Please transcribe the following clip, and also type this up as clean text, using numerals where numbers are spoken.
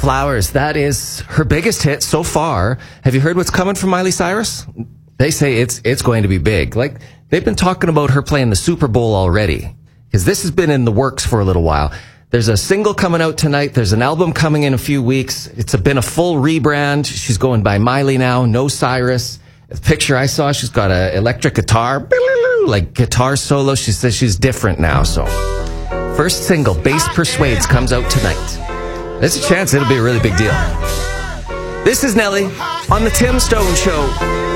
Flowers. That is her biggest hit so far. Have you heard what's coming from Miley Cyrus? They say it's going to be big. Like, they've been talking about her playing the Super Bowl already, because this has been in the works for a little while. There's a single coming out tonight. There's an album coming in a few weeks. It's been a full rebrand. She's going by Miley now, no Cyrus. The picture I saw, she's got an electric guitar, like guitar solo. She says she's different now. So, first single, Bass Persuades, comes out tonight. There's a chance it'll be a really big deal. This is Nelly on The Tim Stone Show.